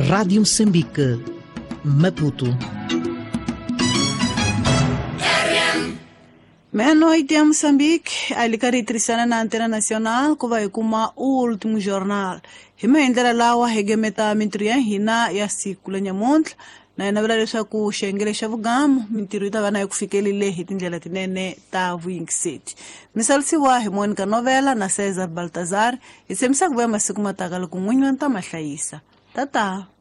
Rádio Moçambique, Maputo. Meia-noite em Moçambique, a licaritrisana na antena nacional, que vai com o último jornal. Hima endera lawa hegemeta mintrian hina ya sikula nyamontle, na inabila sha ku shengele sha vugamo, mintiru ita vana kufikeli le hitindlela tinene ta vuingiseti. Misalisi wa Monica Novela na Cesar Baltazar, isemisa kuba masiku matakala kumwinyo nta mahlayisa. Tata.